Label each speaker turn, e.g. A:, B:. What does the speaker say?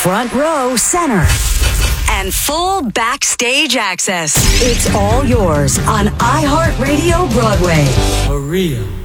A: front row center, and full backstage access. It's all yours on iHeartRadio Broadway.
B: For real.